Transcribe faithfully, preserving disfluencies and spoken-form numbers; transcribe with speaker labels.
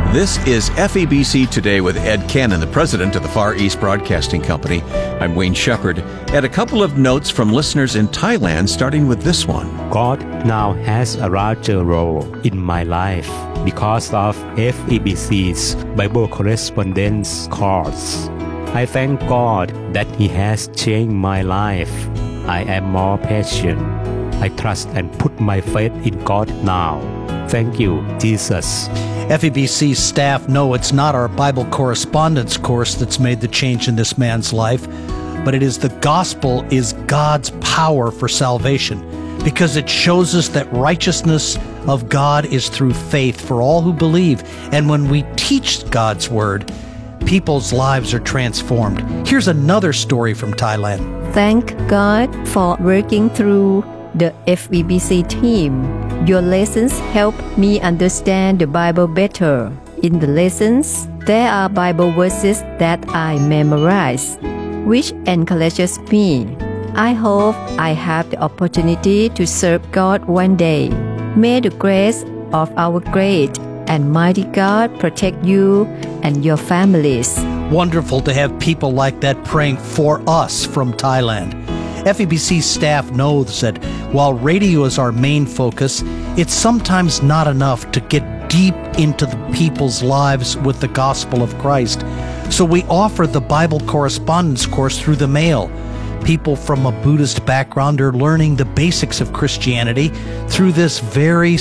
Speaker 1: This is F E B C Today with Ed Cannon, the president of the Far East Broadcasting Company. I'm Wayne Shepherd. And a couple of notes from listeners in Thailand, starting with this one.
Speaker 2: God now has a larger role in my life because of F E B C's Bible Correspondence course. I thank God that He has changed my life. I am more patient. I trust and put my faith in God now. Thank you, Jesus.
Speaker 3: F E B C staff know it's not our Bible correspondence course that's made the change in this man's life, but it is the gospel is God's power for salvation, because it shows us that righteousness of God is through faith for all who believe. And when we teach God's word, people's lives are transformed. Here's another story from Thailand.
Speaker 4: Thank God for working through the F E B C team. Your lessons help me understand the Bible better. In the lessons, there are Bible verses that I memorize, which encourages me. I hope I have the opportunity to serve God one day. May the grace of our great and mighty God protect you and your families.
Speaker 3: Wonderful to have people like that praying for us from Thailand. F E B C staff knows that while radio is our main focus, it's sometimes not enough to get deep into the people's lives with the gospel of Christ. So we offer the Bible correspondence course through the mail. People from a Buddhist background are learning the basics of Christianity through this very